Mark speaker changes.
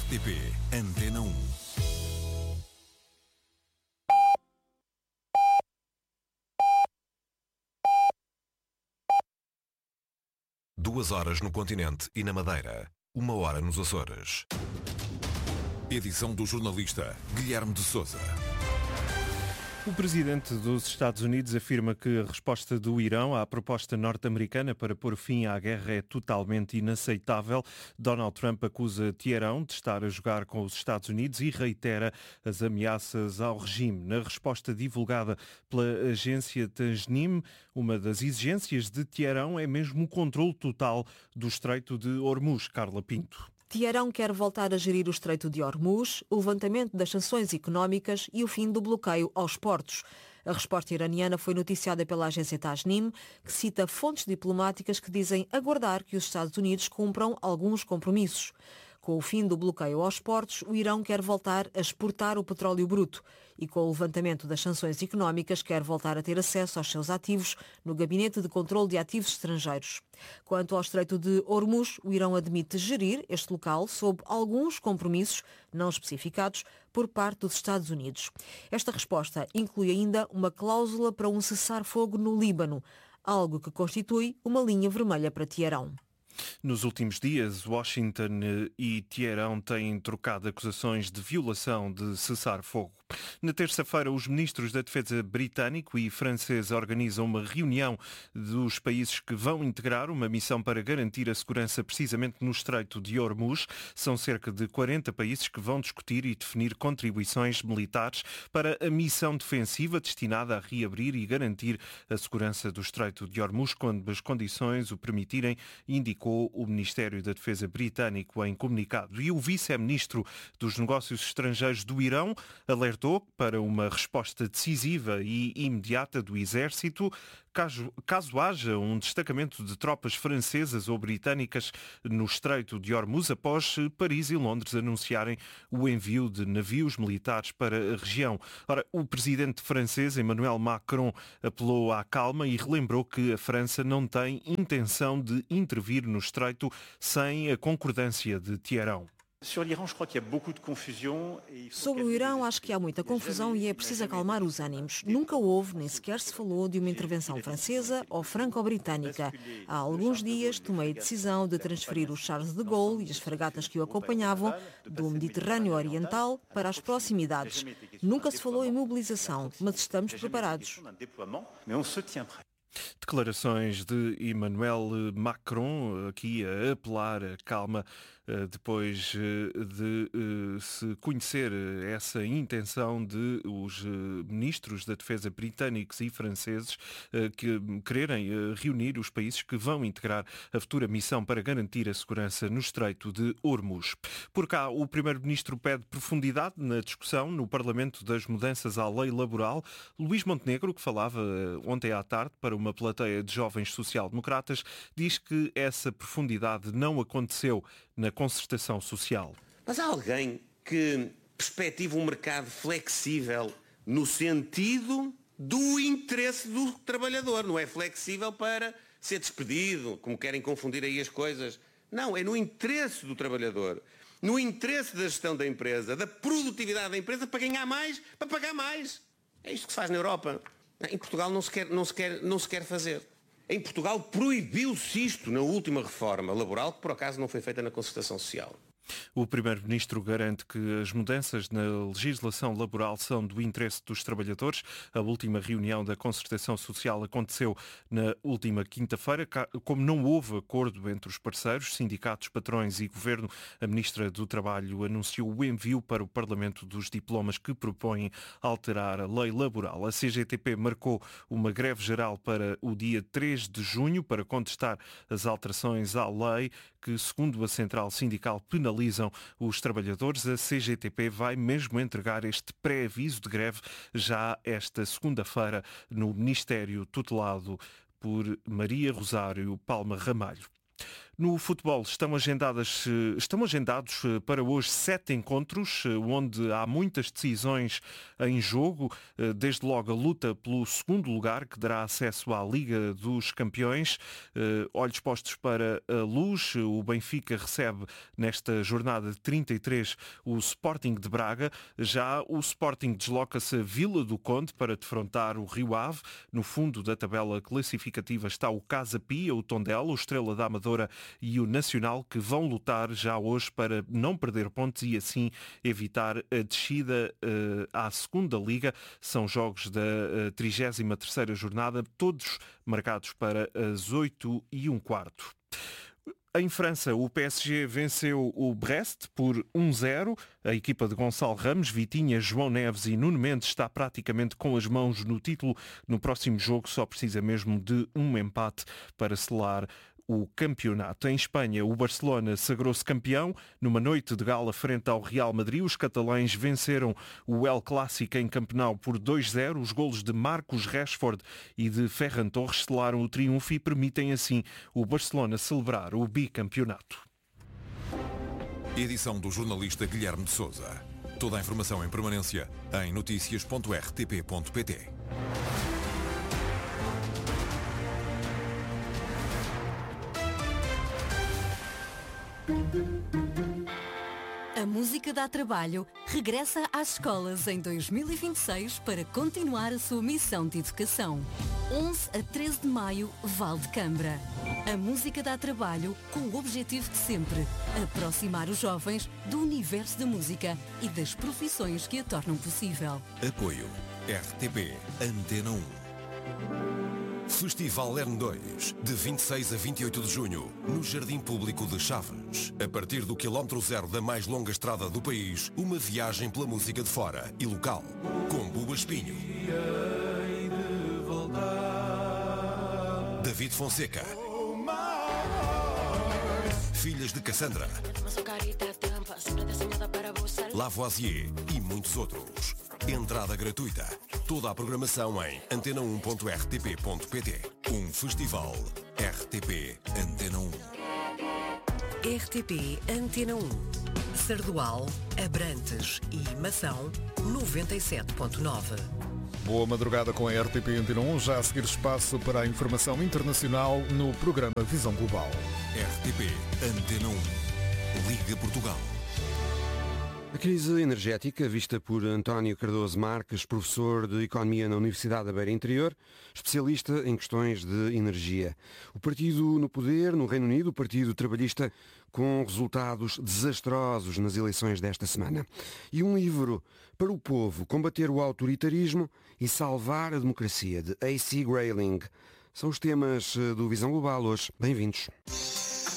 Speaker 1: RTP Antena 1. Duas horas no continente e na Madeira. 1 hora nos Açores. Edição do jornalista Guilherme de Sousa.
Speaker 2: O presidente dos Estados Unidos afirma que a resposta do Irão à proposta norte-americana para pôr fim à guerra é totalmente inaceitável. Donald Trump acusa Teherão de estar a jogar com os Estados Unidos e reitera as ameaças ao regime. Na resposta divulgada pela agência Tasnim, uma das exigências de Teherão é mesmo o controle total do Estreito de Hormuz. Carla Pinto.
Speaker 3: Teherão quer voltar a gerir o Estreito de Hormuz, o levantamento das sanções económicas e o fim do bloqueio aos portos. A resposta iraniana foi noticiada pela agência Tasnim, que cita fontes diplomáticas que dizem aguardar que os Estados Unidos cumpram alguns compromissos. Com o fim do bloqueio aos portos, o Irão quer voltar a exportar o petróleo bruto e, com o levantamento das sanções económicas, quer voltar a ter acesso aos seus ativos no Gabinete de Controlo de Ativos Estrangeiros. Quanto ao Estreito de Hormuz, o Irão admite gerir este local sob alguns compromissos não especificados por parte dos Estados Unidos. Esta resposta inclui ainda uma cláusula para um cessar-fogo no Líbano, algo que constitui uma linha vermelha para Teherão.
Speaker 2: Nos últimos dias, Washington e Teherão têm trocado acusações de violação de cessar-fogo. Na terça-feira, os ministros da Defesa britânico e francês organizam uma reunião dos países que vão integrar uma missão para garantir a segurança precisamente no Estreito de Hormuz. São cerca de 40 países que vão discutir e definir contribuições militares para a missão defensiva destinada a reabrir e garantir a segurança do Estreito de Hormuz quando as condições o permitirem, indicou o Ministério da Defesa britânico em comunicado. E o vice-ministro dos Negócios Estrangeiros do Irão alertou para uma resposta decisiva e imediata do exército caso haja um destacamento de tropas francesas ou britânicas no Estreito de Hormuz após Paris e Londres anunciarem o envio de navios militares para a região. Ora, o presidente francês Emmanuel Macron apelou à calma e relembrou que a França não tem intenção de intervir no Estreito sem a concordância de Teherão.
Speaker 3: Sobre o Irão, acho que há muita confusão e é preciso acalmar os ânimos. Nunca houve, nem sequer se falou de uma intervenção francesa ou franco-britânica. Há alguns dias tomei a decisão de transferir o Charles de Gaulle e as fragatas que o acompanhavam do Mediterrâneo Oriental para as proximidades. Nunca se falou em mobilização, mas estamos preparados.
Speaker 2: Declarações de Emmanuel Macron, aqui a apelar a calma depois de se conhecer essa intenção de os ministros da Defesa britânicos e franceses que quererem reunir os países que vão integrar a futura missão para garantir a segurança no Estreito de Hormuz. Por cá, o primeiro-ministro pede profundidade na discussão no Parlamento das mudanças à lei laboral. Luís Montenegro, que falava ontem à tarde para uma plateia de jovens social-democratas, diz que essa profundidade não aconteceu na concertação social.
Speaker 4: Mas há alguém que perspectiva um mercado flexível no sentido do interesse do trabalhador. Não é flexível para ser despedido, como querem confundir aí as coisas. Não, é no interesse do trabalhador, no interesse da gestão da empresa, da produtividade da empresa, para ganhar mais, para pagar mais. É isto que se faz na Europa. Em Portugal não se quer fazer. Em Portugal proibiu-se isto na última reforma laboral, que por acaso não foi feita na concertação social.
Speaker 2: O primeiro-ministro garante que as mudanças na legislação laboral são do interesse dos trabalhadores. A última reunião da concertação social aconteceu na última quinta-feira. Como não houve acordo entre os parceiros, sindicatos, patrões e governo, a ministra do Trabalho anunciou o envio para o Parlamento dos diplomas que propõem alterar a lei laboral. A CGTP marcou uma greve geral para o dia 3 de junho para contestar as alterações à lei que, segundo a Central Sindical, penalizam os trabalhadores. A CGTP vai mesmo entregar este pré-aviso de greve já esta segunda-feira no Ministério tutelado por Maria Rosário Palma Ramalho. No futebol estão agendados para hoje 7 encontros, onde há muitas decisões em jogo, desde logo a luta pelo segundo lugar, que dará acesso à Liga dos Campeões. Olhos postos para a Luz, o Benfica recebe nesta jornada de 33 o Sporting de Braga. Já o Sporting desloca-se a Vila do Conde para defrontar o Rio Ave. No fundo da tabela classificativa está o Casa Pia, o Tondela, o Estrela da Amadora e o Nacional, que vão lutar já hoje para não perder pontos e assim evitar a descida à segunda Liga. São jogos da 33ª jornada, todos marcados para as 8h15. Em França, o PSG venceu o Brest por 1-0. A equipa de Gonçalo Ramos, Vitinha, João Neves e Nuno Mendes está praticamente com as mãos no título. No próximo jogo só precisa mesmo de um empate para selar o campeonato. Em Espanha, o Barcelona sagrou-se campeão. Numa noite de gala frente ao Real Madrid, os catalães venceram o El Clásico em Camp Nou por 2-0. Os golos de Marcos Rashford e de Ferran Torres selaram o triunfo e permitem assim o Barcelona celebrar o bicampeonato.
Speaker 1: Edição do jornalista Guilherme de Sousa. Toda a informação em permanência em noticias.rtp.pt.
Speaker 5: A música dá trabalho regressa às escolas em 2026 para continuar a sua missão de educação. 11 a 13 de maio, Val de Cambra. A música dá trabalho com o objetivo de sempre aproximar os jovens do universo da música e das profissões que a tornam possível.
Speaker 1: Apoio RTP Antena 1. Festival Lern 2, de 26 a 28 de junho, no Jardim Público de Chaves. A partir do quilómetro zero da mais longa estrada do país, uma viagem pela música de fora e local, com Buba Espinho, David Fonseca, Filhas de Cassandra, Lavoisier e muitos outros. Entrada gratuita. Toda a programação em antena1.rtp.pt. Um festival RTP Antena 1.
Speaker 6: RTP Antena 1. Sardual, Abrantes e Mação 97.9.
Speaker 7: Boa madrugada com a RTP Antena 1. Já a seguir espaço para a informação internacional no programa Visão Global.
Speaker 1: RTP Antena 1. Liga Portugal.
Speaker 8: A crise energética, vista por António Cardoso Marques, professor de Economia na Universidade da Beira Interior, especialista em questões de energia. O partido no poder, no Reino Unido, o Partido Trabalhista, com resultados desastrosos nas eleições desta semana. E um livro para o povo, combater o autoritarismo e salvar a democracia, de A.C. Grayling. São os temas do Visão Global hoje. Bem-vindos.